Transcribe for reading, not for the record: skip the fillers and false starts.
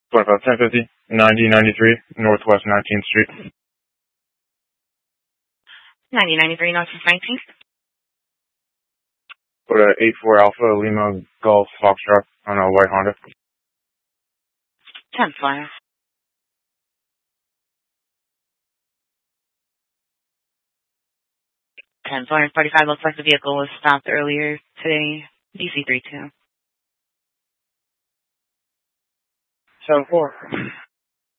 25 1050 9093 Northwest 19th Street. 9093 Northwest 19th. Go to 84 Alpha Lima Golf Foxtrot on a white Honda. 10 flyer. 10 flyer 45 looks like the vehicle was stopped earlier today. DC 32. 7-4.